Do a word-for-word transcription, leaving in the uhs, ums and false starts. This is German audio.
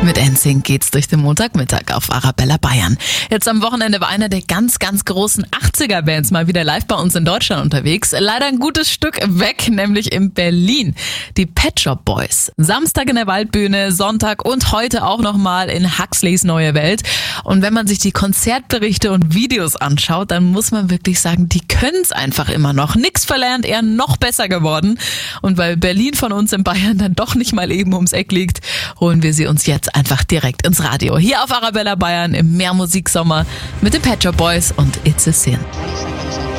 Mit N Sync geht's durch den Montagmittag auf Arabella Bayern. Jetzt am Wochenende war einer der ganz, ganz großen achtziger-Bands mal wieder live bei uns in Deutschland unterwegs. Leider ein gutes Stück weg, nämlich in Berlin. Die Pet Shop Boys. Samstag in der Waldbühne, Sonntag und heute auch nochmal in Huxleys Neue Welt. Und wenn man sich die Konzertberichte und Videos anschaut, dann muss man wirklich sagen, die können's einfach immer noch. Nix verlernt, eher noch besser geworden. Und weil Berlin von uns in Bayern dann doch nicht mal eben ums Eck liegt, holen wir sie uns jetzt einfach direkt ins Radio. Hier auf Arabella Bayern im Mehrmusiksommer mit den Pet Shop Boys und It's a Sin.